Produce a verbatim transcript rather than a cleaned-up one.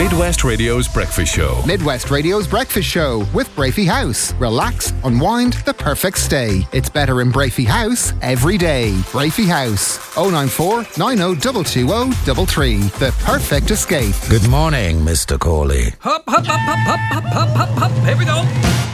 Midwest Radio's Breakfast Show. Midwest Radio's Breakfast Show with Brafey House. Relax, unwind, the perfect stay. It's better in Brafey House every day. Brafey House. oh nine four, nine oh two two oh three three. The perfect escape. Good morning, Mister Corley. Hop, hop, hop, hop, hop, hop, hop, hop, hop. Here we go.